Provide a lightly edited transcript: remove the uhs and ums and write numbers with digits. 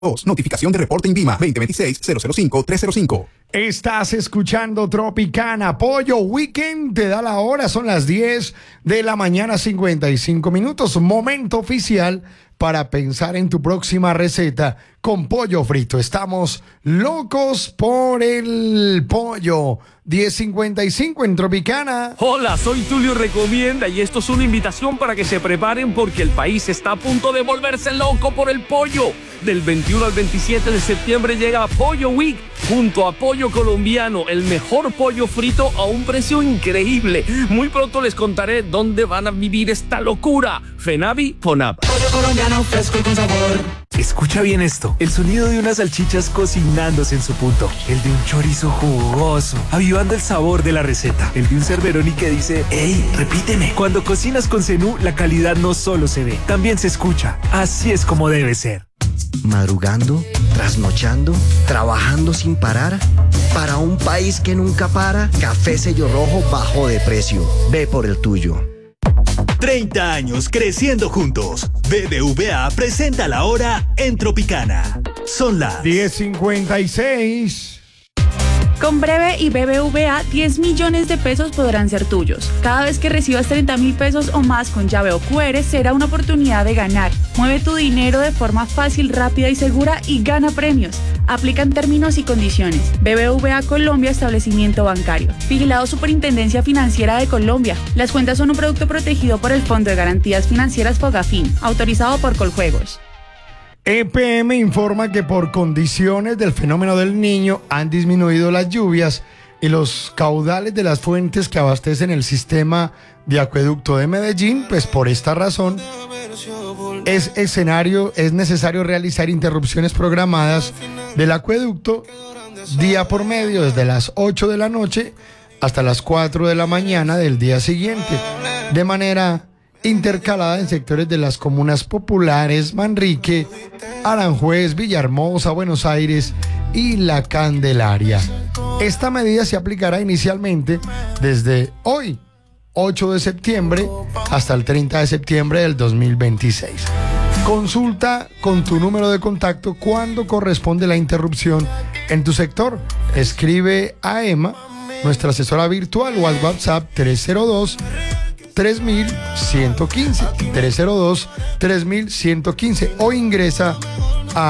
Notificación de reporte INVIMA 2026-005-305. Estás escuchando Tropicana. Pollo Weekend te da la hora. Son las 10 de la mañana, 55 minutos. Momento oficial para pensar en tu próxima receta con pollo frito. Estamos locos por el pollo. 10:55 en Tropicana. Hola, soy Tulio Recomienda y esto es una invitación para que se preparen porque el país está a punto de volverse loco por el pollo. Del 21 al 27 de septiembre llega Pollo Week junto a Pollo Colombiano, el mejor pollo frito a un precio increíble. Muy pronto les contaré dónde van a vivir esta locura. Fenavi, Fonab. Pollo colombiano fresco y con sabor. Escucha bien esto, el sonido de unas salchichas cocinándose en su punto, el de un chorizo jugoso, avivando el sabor de la receta, el de un Cerberoni que dice, ¡ey, repíteme! Cuando cocinas con Zenú, la calidad no solo se ve, también se escucha. Así es como debe ser. Madrugando, trasnochando, trabajando sin parar. Para un país que nunca para, Café Sello Rojo bajó de precio. Ve por el tuyo. 30 años creciendo juntos. BBVA presenta la hora en Tropicana. Son las 10:56. Con Breve y BBVA, 10 millones de pesos podrán ser tuyos. Cada vez que recibas 30.000 pesos o más con llave o QR, será una oportunidad de ganar. Mueve tu dinero de forma fácil, rápida y segura y gana premios. Aplican términos y condiciones. BBVA Colombia, establecimiento bancario. Vigilado Superintendencia Financiera de Colombia. Las cuentas son un producto protegido por el Fondo de Garantías Financieras Fogafín, autorizado por Coljuegos. EPM informa que por condiciones del fenómeno del Niño han disminuido las lluvias y los caudales de las fuentes que abastecen el sistema de acueducto de Medellín. Pues por esta razón es necesario realizar interrupciones programadas del acueducto día por medio desde las 8 de la noche hasta las 4 de la mañana del día siguiente, de manera intercalada en sectores de las comunas populares Manrique, Aranjuez, Villahermosa, Buenos Aires y La Candelaria. Esta medida se aplicará inicialmente desde hoy, 8 de septiembre, hasta el 30 de septiembre del 2026. Consulta con tu número de contacto cuándo corresponde la interrupción en tu sector. Escribe a Emma, nuestra asesora virtual, o al WhatsApp 302-3115, 302-3115, o ingresa